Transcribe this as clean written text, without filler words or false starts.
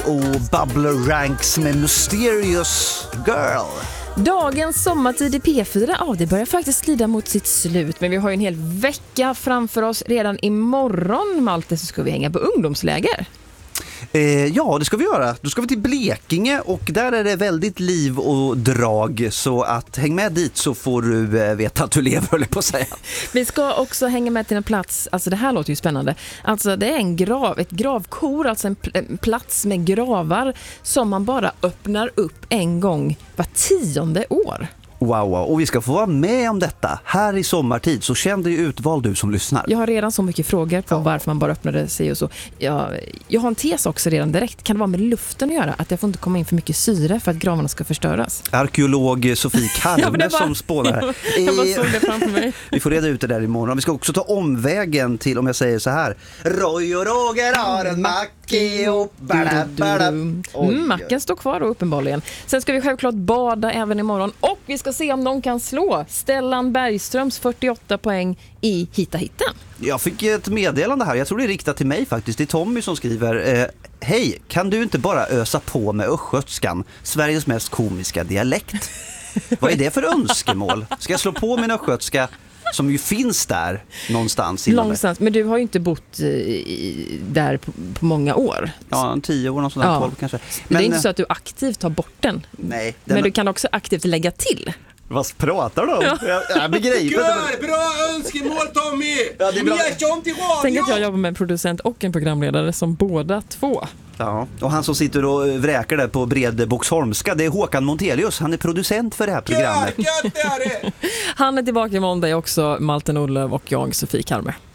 Och Bubbler Ranks med Mysterious Girl. Dagens sommartid i P4, det börjar faktiskt lida mot sitt slut. Men vi har ju en hel vecka framför oss. Redan imorgon, Malte, så ska vi hänga på ungdomsläger. Ja, det ska vi göra. Då ska vi till Blekinge och där är det väldigt liv och drag. Så att häng med dit så får du veta att du lever, höll jag på att säga. Vi ska också hänga med till en plats, alltså det här låter ju spännande. Alltså det är ett gravkor, alltså en plats med gravar som man bara öppnar upp en gång var 10:e år. Wow, och vi ska få vara med om detta här i sommartid, så känn dig utvald du som lyssnar. Jag har redan så mycket frågor på varför man bara öppnade sig och så. Jag har en tes också redan direkt. Kan det vara med luften att göra? Att jag får inte komma in för mycket syre för att gravarna ska förstöras? Arkeolog Sofie Karme som spånar här. Jag bara såg det framför mig. Vi får reda ut det där imorgon. Vi ska också ta omvägen till, om jag säger så här, Roy och Roger har en macke och macken står kvar då uppenbarligen. Sen ska vi självklart bada även imorgon och vi ska se om någon kan slå Stellan Bergströms 48 poäng i Hitta-hitten. Jag fick ett meddelande här, jag tror det är riktat till mig faktiskt. Det är Tommy som skriver: hej, kan du inte bara ösa på med östgötskan, Sveriges mest komiska dialekt? Vad är det för önskemål? Ska jag slå på min östgötska som ju finns där någonstans? Någonstans, men du har ju inte bott där på många år. Ja, 10 år, någon sån där 12 kanske. Men det är inte så att du aktivt tar bort den. Nej. Men du kan också aktivt lägga till. Vad pratar du om? Jag begriper. Bra önskemål, Tommy! Ja, det är bra. Tänk att jag jobbar med en producent och en programledare som båda två. Ja, och han som sitter och vräker där på Bredboxholmska, det är Håkan Montelius. Han är producent för det här programmet. Han är tillbaka i måndag också, Malte Nordlöf och jag, Sofie Karme.